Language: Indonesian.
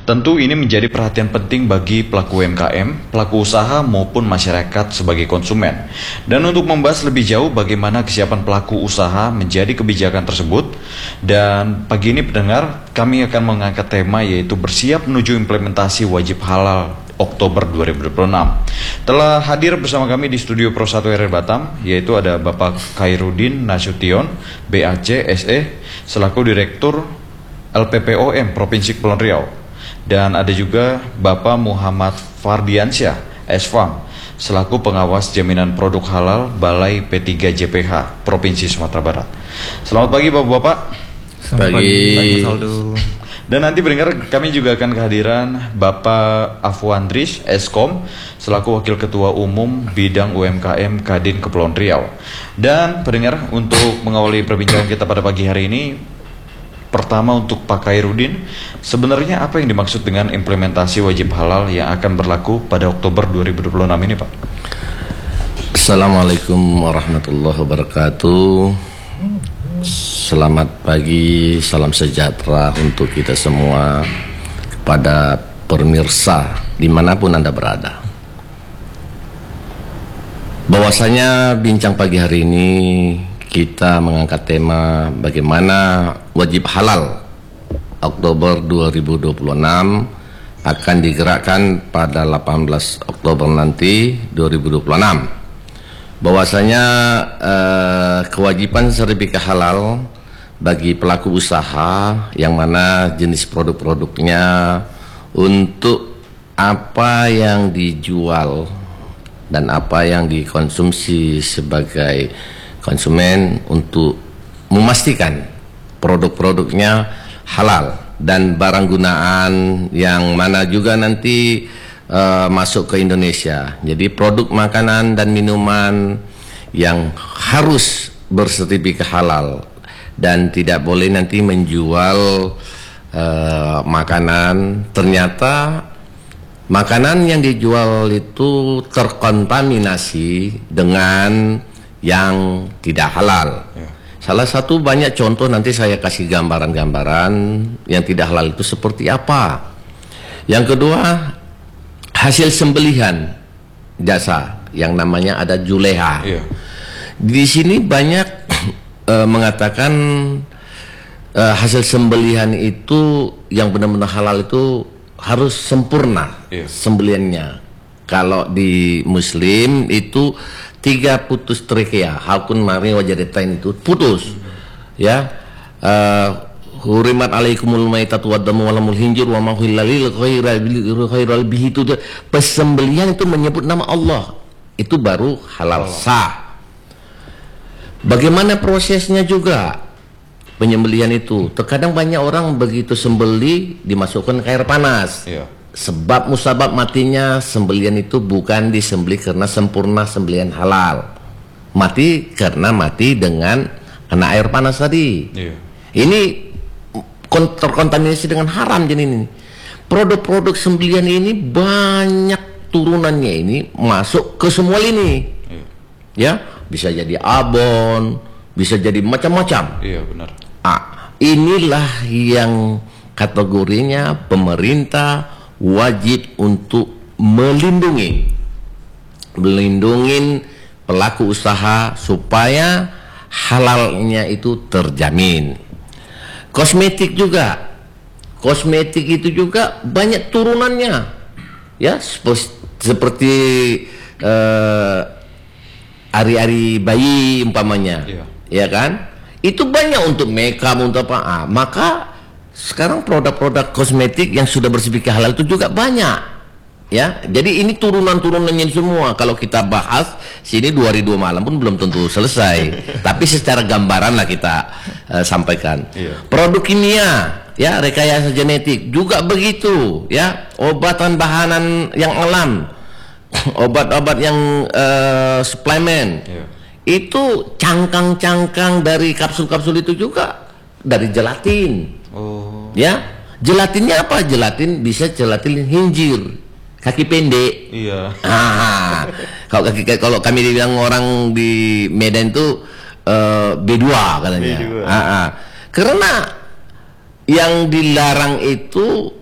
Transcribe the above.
Tentu ini menjadi perhatian penting bagi pelaku UMKM, pelaku usaha maupun masyarakat sebagai konsumen. Dan untuk membahas lebih jauh bagaimana kesiapan pelaku usaha menjadi kebijakan tersebut, dan pagi ini pendengar, kami akan mengangkat tema yaitu bersiap menuju implementasi wajib halal Oktober 2026. Telah hadir bersama kami di studio Pro 1 RR Batam, yaitu ada Bapak Khairuddin Nasution, BAC SE, selaku Direktur LPPOM Provinsi Kepulauan Riau. Dan ada juga Bapak Muhammad Fardiansyah, SFAM, selaku pengawas jaminan produk halal Balai P3 JPH Provinsi Sumatera Barat. Selamat pagi Bapak-bapak. Selamat pagi. Dan nanti pendengar, kami juga akan kehadiran Bapak Afwandris Eskom, selaku Wakil Ketua Umum Bidang UMKM Kadin Kepulauan Riau. Dan pendengar, untuk mengawali perbincangan kita pada pagi hari ini, pertama untuk Pak Khairuddin, sebenarnya apa yang dimaksud dengan implementasi wajib halal yang akan berlaku pada Oktober 2026 ini, Pak? Assalamualaikum warahmatullahi wabarakatuh. Selamat pagi, salam sejahtera untuk kita semua, kepada pemirsa dimanapun Anda berada. Bahwasanya bincang pagi hari ini kita mengangkat tema bagaimana wajib halal Oktober 2026 akan digerakkan pada 18 Oktober nanti 2026. Bahwasanya kewajiban sertifikat halal bagi pelaku usaha yang mana jenis produk-produknya untuk apa yang dijual dan apa yang dikonsumsi sebagai konsumen, untuk memastikan produk-produknya halal dan barang gunaan yang mana juga nanti masuk ke Indonesia. Jadi produk makanan dan minuman yang harus bersertifikat halal, dan tidak boleh nanti menjual makanan ternyata makanan yang dijual itu terkontaminasi dengan yang tidak halal. Salah satu banyak contoh, nanti saya kasih gambaran-gambaran yang tidak halal itu seperti apa. Yang kedua, hasil sembelihan jasa yang namanya ada juleha. Di sini banyak mengatakan hasil sembelihan itu yang benar-benar halal itu harus sempurna sembelihannya. Kalau di Muslim itu 3 putus trachea, halkun mari wajadetain itu putus, ya. Hurimat alaikumul maitatu waddamu walamul hinjir wa ma huillalil khairal bihi, itu pesembelihan itu menyebut nama Allah, itu baru halal sah. Bagaimana prosesnya juga penyembelihan itu? Terkadang banyak orang begitu sembeli dimasukkan ke air panas. Sebab musabab matinya sembelihan itu bukan disembeli karena sempurna sembelihan halal, mati karena mati dengan kena air panas tadi. Ini terkontaminasi dengan haram. Jadi ini produk-produk sembelihan ini banyak turunannya, ini masuk ke semua lini. Ya, bisa jadi abon, bisa jadi macam-macam. Benar. Inilah yang kategorinya pemerintah wajib untuk melindungi pelaku usaha supaya halalnya itu terjamin. Kosmetik juga, kosmetik itu juga banyak turunannya, ya, seperti ari-ari bayi umpamanya, ya kan? Itu banyak untuk makeup, untuk apa? Maka sekarang produk-produk kosmetik yang sudah bersertifikat halal itu juga banyak, ya. Jadi ini turunan-turunannya semua. Kalau kita bahas sini 2 hari 2 malam pun belum tentu selesai. Tapi secara gambaran lah kita sampaikan. Produk kimia, ya, rekayasa genetik juga begitu, ya. Obatan bahanan yang alam, obat-obat yang suplemen, itu cangkang-cangkang dari kapsul-kapsul itu juga dari gelatin. Ya, gelatinnya apa? Gelatin bisa gelatin hinjir, kaki pendek. Kalau kami bilang orang di Medan itu B2 katanya. Karena yang dilarang itu